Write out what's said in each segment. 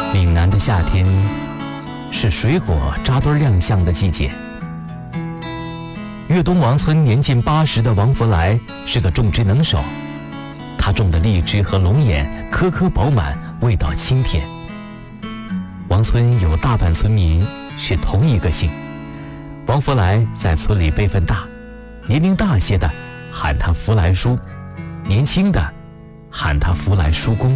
岭南的夏天是水果扎堆亮相的季节。粤东王村年近80的王福来是个种植能手，他种的荔枝和龙眼颗颗饱满，味道清甜。王村有大半村民是同一个姓，王福来在村里辈分大，年龄大些的喊他福来叔，年轻的喊他福来叔公。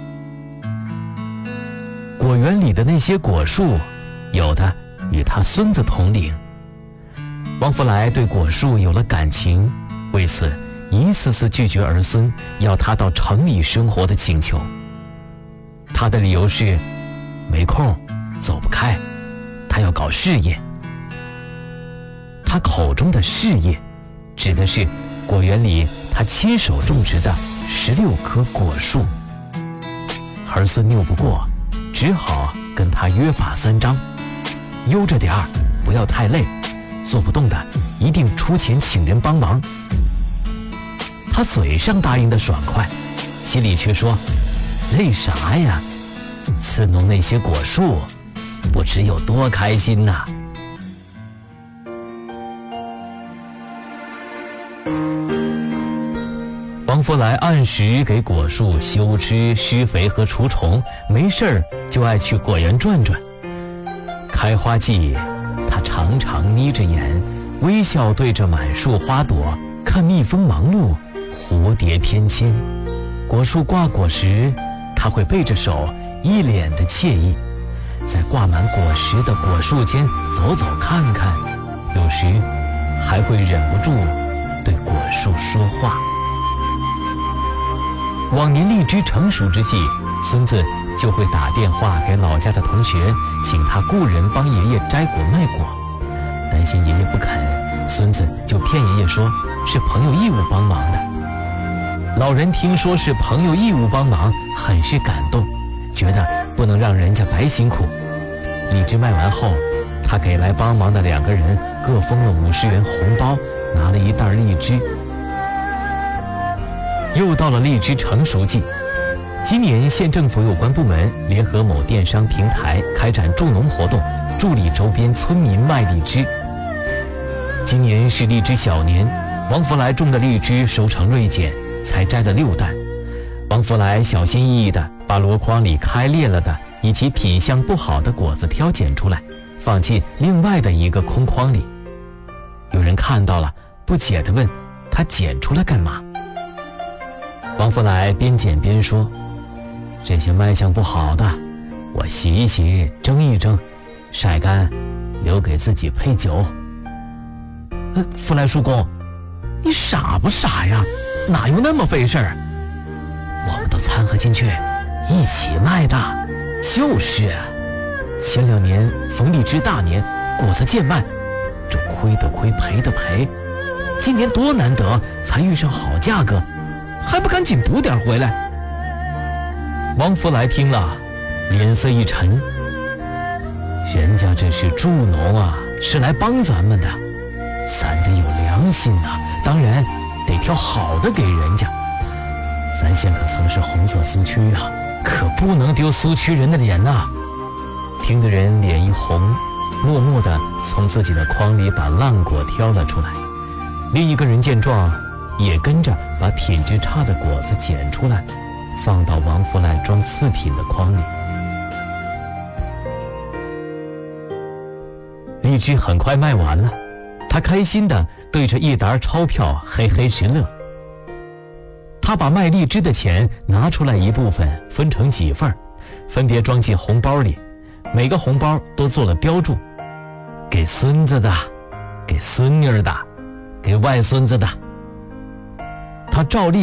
果园里的那些果树，有的与他孙子同龄。王福来对果树有了感情，为此一次次拒绝儿孙要他到城里生活的请求。他的理由是没空，走不开，他要搞事业。他口中的事业指的是果园里他亲手种植的16棵果树。儿孙拗不过，只好跟他约法3章，悠着点儿，不要太累，做不动的一定出钱请人帮忙。他嘴上答应的爽快，心里却说累啥呀，伺弄那些果树不知有多开心呐。王福来按时给果树修枝、施肥和除虫，没事儿就爱去果园转转。开花季，他常常眯着眼，微笑对着满树花朵，看蜜蜂忙碌，蝴蝶翩跹。果树挂果实，他会背着手，一脸的惬意，在挂满果实的果树间走走看看，有时还会忍不住对果树说话。往年荔枝成熟之际，孙子就会打电话给老家的同学，请他雇人帮爷爷摘果卖果。担心爷爷不肯，孙子就骗爷爷说是朋友义务帮忙的。老人听说是朋友义务帮忙，很是感动，觉得不能让人家白辛苦。荔枝卖完后，他给来帮忙的2个人各封了50元红包，拿了一袋荔枝。又到了荔枝成熟季，今年县政府有关部门联合某电商平台开展助农活动，助力周边村民卖荔枝。今年是荔枝小年，王福来种的荔枝收成锐减，才摘了6担。王福来小心翼翼地把箩筐里开裂了的以及品相不好的果子挑拣出来，放进另外的一个空筐里。有人看到了，不解地问他捡出来干嘛。王福来边捡边说，这些卖相不好的我洗一洗，蒸一蒸，晒干留给自己配酒。福来叔公，你傻不傻呀？哪有那么费事儿？我们都掺和进去一起卖的。就是啊，前2年逢荔枝大年，果子贱卖，这亏的亏，赔的赔。今年多难得才遇上好价格，还不赶紧补点回来？王福来听了，脸色一沉，人家这是助农啊，是来帮咱们的，咱得有良心啊，当然得挑好的给人家。咱县可曾是红色苏区啊，可不能丢苏区人的脸呐。听的人脸一红，默默地从自己的筐里把烂果挑了出来。另一个人见状，也跟着把品质差的果子捡出来，放到王福来装次品的筐里。荔枝很快卖完了，他开心地对着一沓钞票嘿嘿直乐。他把卖荔枝的钱拿出来一部分，分成几份，分别装进红包里，每个红包都做了标注，给孙子的，给孙女儿的，给外孙子的。他照例